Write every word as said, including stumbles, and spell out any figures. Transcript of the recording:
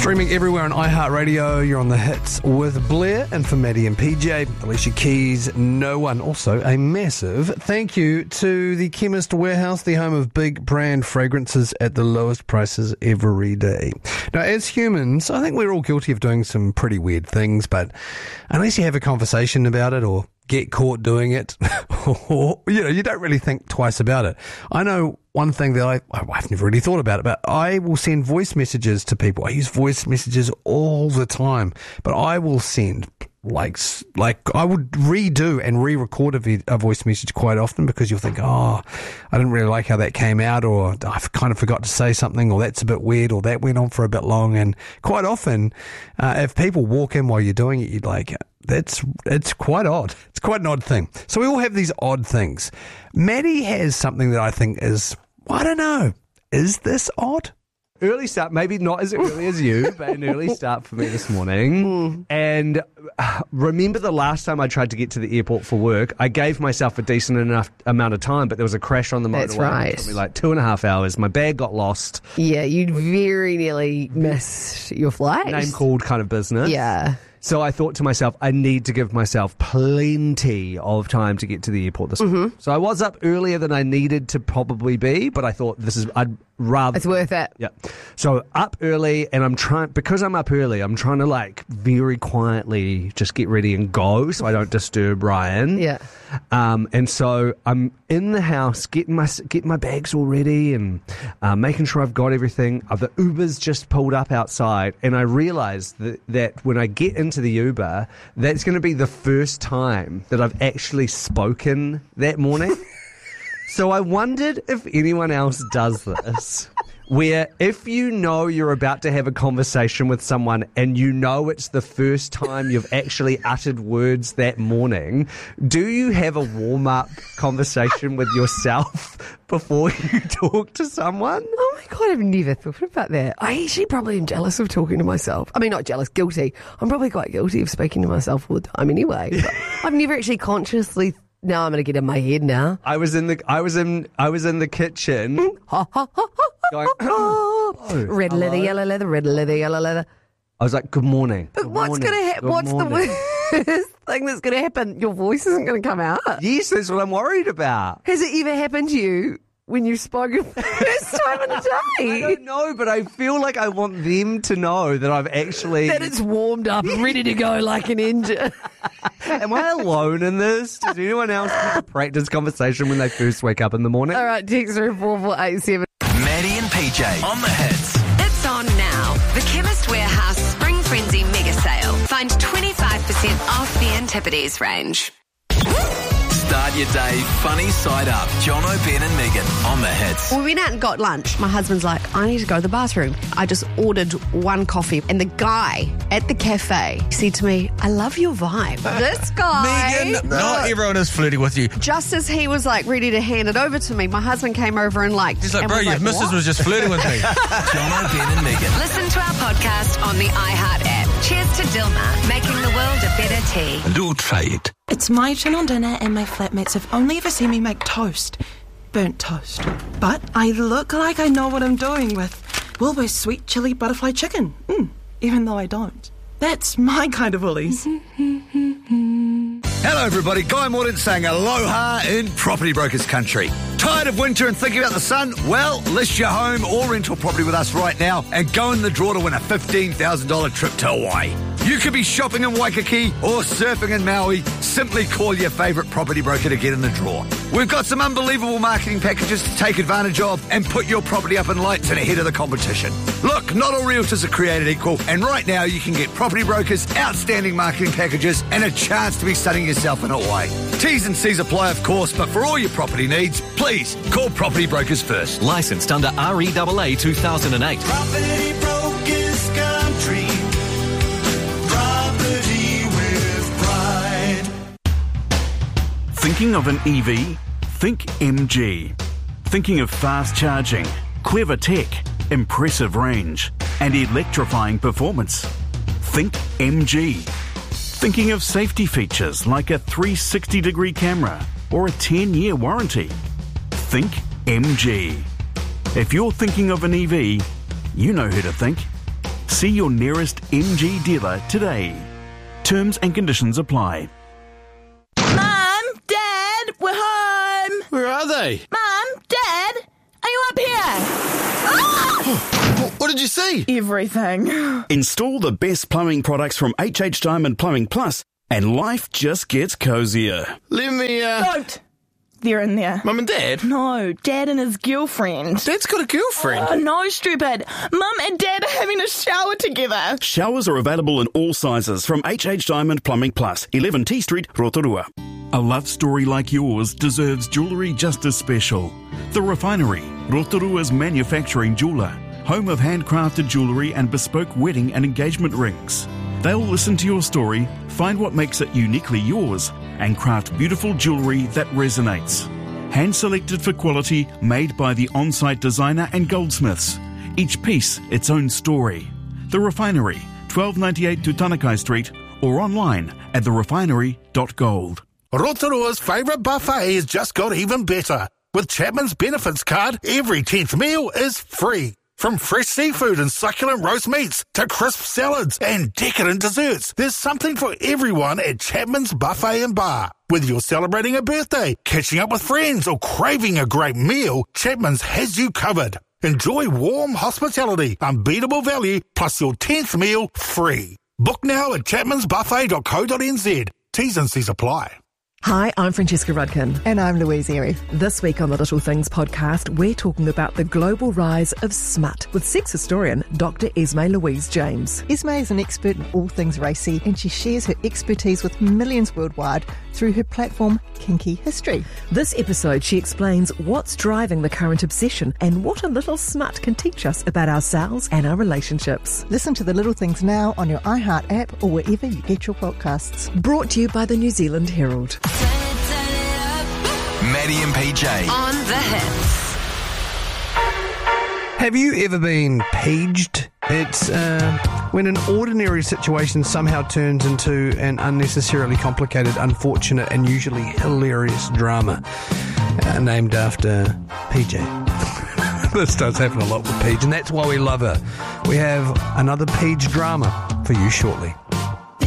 Streaming everywhere on iHeartRadio. You're on the hits with Blair, and for Maddie and P J, Alicia Keys, No One. Also, a massive thank you to the Chemist Warehouse, the home of big brand fragrances at the lowest prices every day. Now, as humans, I think we're all guilty of doing some pretty weird things, but unless you have a conversation about it or get caught doing it, or, you know, you don't really think twice about it. I know one thing that I, I've never really thought about it, but I will send voice messages to people. I use voice messages all the time, but I will send like, like I would redo and re-record a, vid- a voice message quite often, because you'll think, oh, I didn't really like how that came out, or I kind of forgot to say something, or that's a bit weird, or that went on for a bit long. And quite often, uh, if people walk in while you're doing it, you'd like, that's, it's quite odd. It's quite an odd thing. So we all have these odd things. Maddie has something that I think is, I don't know, is this odd? Early start, maybe not as early as you, but an early start for me this morning. And uh, remember the last time I tried to get to the airport for work, I gave myself a decent enough amount of time, but there was a crash on the motorway. That's right. It took me like two and a half hours. My bag got lost. Yeah, you very nearly missed your flight. Name called kind of business. Yeah. So I thought to myself, I need to give myself plenty of time to get to the airport this morning. Mm-hmm. So I was up earlier than I needed to probably be, but I thought this is, I'd rather... It's worth it. Yeah. So up early, and I'm trying, because I'm up early, I'm trying to like very quietly just get ready and go so I don't disturb Ryan. Yeah. Um, and so I'm in the house getting my getting my bags all ready and uh, making sure I've got everything. Uh, the Uber's just pulled up outside, and I realised that, that when I get into the Uber, that's going to be the first time that I've actually spoken that morning. So I wondered if anyone else does this, where if you know you're about to have a conversation with someone and you know it's the first time you've actually uttered words that morning, do you have a warm-up conversation with yourself before you talk to someone? Oh my God, I've never thought about that. I actually probably am jealous of talking to myself. I mean, not jealous, guilty. I'm probably quite guilty of speaking to myself all the time anyway. But I've never actually consciously... Now I'm going to get in my head now. I was in the I was in I was in the kitchen going, red leather, yellow leather, red leather, yellow leather. I was like, good morning. But good what's morning, going to happen? good What's morning." the worst thing that's going to happen? Your voice isn't going to come out. Yes, that's what I'm worried about. Has it ever happened to you when you've spoken for the first time in a I day? don't know, but I feel like I want them to know that I've actually... That it's warmed up and ready to go like an engine. Am I alone in this? Does anyone else have a practice conversation when they first wake up in the morning? All right, text through four four eight seven. Maddie and P J on the hits. It's on now. The Chemist Warehouse Spring Frenzy Mega Sale. Find twenty-five percent off the Antipodes range. Start your day funny side up. Jono, Ben and Megan on the hits. We went out and got lunch. My husband's like, I need to go to the bathroom. I just ordered one coffee. And the guy at the cafe said to me, I love your vibe. This guy... Megan, not everyone is flirting with you. Just as he was like ready to hand it over to me, my husband came over and like... He's like, and bro, was your like, missus "What?" was just flirting with me. Jono, Ben and Megan. Listen to our podcast on the iHeart app. Cheers to Dilmah, making the world a better tea. Do try it. It's my turn on dinner and my flatmates have only ever seen me make toast. Burnt toast. But I look like I know what I'm doing with Wilbur's sweet chili butterfly chicken. Mm, even though I don't. That's my kind of Woolies. Hello everybody, Guy Mordaunt saying aloha in Property Brokers Country. Tired of winter and thinking about the sun? Well, list your home or rental property with us right now and go in the draw to win a fifteen thousand dollars trip to Hawaii. You could be shopping in Waikiki or surfing in Maui. Simply call your favourite property broker to get in the draw. We've got some unbelievable marketing packages to take advantage of and put your property up in lights and ahead of the competition. Look, not all realtors are created equal, and right now you can get Property Brokers outstanding marketing packages and a chance to be sunning yourself in Hawaii. T's and C's apply, of course, but for all your property needs, please call Property Brokers first. Licensed under R E A A two thousand eight. Property Brokers Country. Property with pride. Thinking of an E V? Think M G. Thinking of fast charging, clever tech, impressive range, and electrifying performance? Think M G. Thinking of safety features like a three sixty degree camera or a ten year warranty? Think M G. If you're thinking of an E V, you know who to think. See your nearest M G dealer today. Terms and conditions apply. Mum, Dad, we're home. Where are they? Mum, Dad, are you up here? Ah! What did you see? Everything. Install the best plumbing products from H H Diamond Plumbing Plus, and life just gets cozier. Let me, uh... Don't. They're in there. Mum and Dad? No, Dad and his girlfriend. Dad's got a girlfriend? Oh, no, stupid. Mum and Dad are having a shower together. Showers are available in all sizes from H H Diamond Plumbing Plus, eleven T Street, Rotorua. A love story like yours deserves jewellery just as special. The Refinery, Rotorua's manufacturing jeweller, home of handcrafted jewellery and bespoke wedding and engagement rings. They'll listen to your story, find what makes it uniquely yours, and craft beautiful jewellery that resonates. Hand-selected for quality, made by the on-site designer and goldsmiths. Each piece its own story. The Refinery, twelve ninety-eight Tutanakai Street, or online at the refinery dot gold. Rotorua's favourite buffet has just got even better. With Chapman's Benefits Card, every tenth meal is free. From fresh seafood and succulent roast meats to crisp salads and decadent desserts, there's something for everyone at Chapman's Buffet and Bar. Whether you're celebrating a birthday, catching up with friends, or craving a great meal, Chapman's has you covered. Enjoy warm hospitality, unbeatable value, plus your tenth meal free. Book now at chapmans buffet dot co dot n z. T's and C's apply. Hi, I'm Francesca Rudkin. And I'm Louise Airy. This week on the Little Things podcast, we're talking about the global rise of smut with sex historian Doctor Esme Louise James. Esme is an expert in all things racy, and she shares her expertise with millions worldwide through her platform Kinky History. This episode, she explains what's driving the current obsession and what a little smut can teach us about ourselves and our relationships. Listen to The Little Things now on your iHeart app or wherever you get your podcasts. Brought to you by the New Zealand Herald. Maddie and P J On the hits. Have you ever been paged? It's uh, when an ordinary situation somehow turns into an unnecessarily complicated, unfortunate, and usually hilarious drama uh, named after P J. This does happen a lot with Paige, and that's why we love her. We have another Paige drama for you shortly.